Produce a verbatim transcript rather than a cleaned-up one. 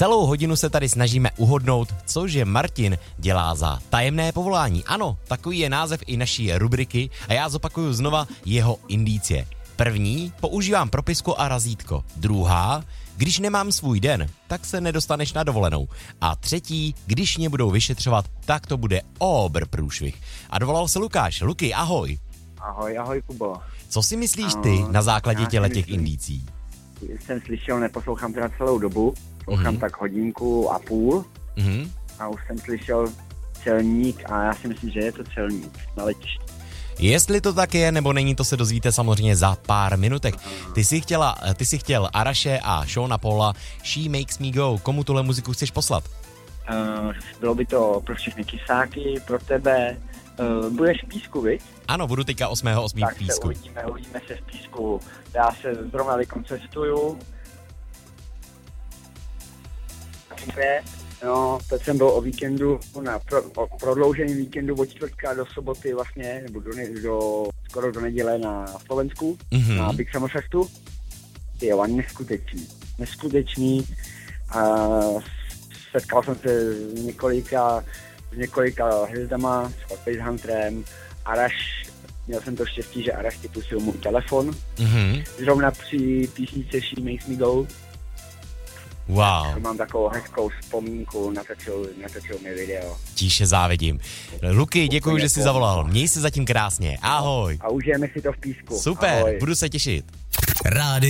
Celou hodinu se tady snažíme uhodnout, cože Martin dělá za tajemné povolání. Ano, takový je název i naší rubriky a já zopakuju znova jeho indicie. První, používám propisku a razítko. Druhá, když nemám svůj den, tak se nedostaneš na dovolenou. A třetí, když mě budou vyšetřovat, tak to bude obr průšvih. A dovolal se Lukáš. Luky, ahoj. Ahoj, ahoj, Kubo. Co si myslíš ty na základě těle těch indicí? Jsem slyšel, neposlouchám teda celou dobu, poslouchám mm-hmm. tak hodinku a půl mm-hmm. a už jsem slyšel celník a já si myslím, že je to celník na letišti. Jestli to tak je, nebo není, to se dozvíte samozřejmě za pár minutek. Ty jsi, chtěla, ty jsi chtěl Araše a Seana Paula, She Makes Me Go. Komu tuhle muziku chceš poslat? Uh, bylo by to pro všechny kysáky, pro tebe. Uh, budeš v Písku, viď? Ano, budu teďka osmého osmého v Písku. Tak se uvidíme, uvidíme se v Písku. Já se zrovna vykoncestuju. No, teď jsem byl o víkendu, na pro, o prodlouženém víkendu od čtvrtka do soboty vlastně, nebo do, do, skoro do neděle na Slovensku, mm-hmm. na Big Summer Festu. Jo, a neskutečný, neskutečný. A setkal jsem se s několika, s několika hvězdama, s Space Hunterem, Arash, měl jsem to štěstí, že Arash vypustil můj telefon, mm-hmm. zrovna při písnice She Makes Me Go. Wow. Mám takovou hezkou vzpomínku, natočil, natočil mi video. Tíše závidím. Luky, děkuji, že jsi zavolal. Měj se zatím krásně. Ahoj. A užijeme si to v Písku. Super, ahoj. Budu se těšit. Rádio